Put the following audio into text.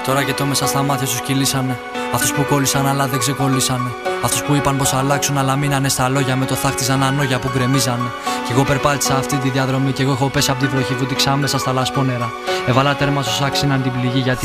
Τώρα και το μέσα στα μάτια σου κυλήσανε. Αυτούς που κόλλησαν αλλά δεν ξεκολλήσανε. Αυτούς που είπαν πως αλλάξουν αλλά μείνανε στα λόγια. Με το θα χτίζαν ανόγια που γκρεμίζανε. Κι εγώ περπάτησα αυτή τη διαδρομή. Κι εγώ έχω πέσει από τη βροχή, βούτυξα μέσα στα λασπόνερα. Έβαλα τέρμα στο σάξι να την πληγή γιατί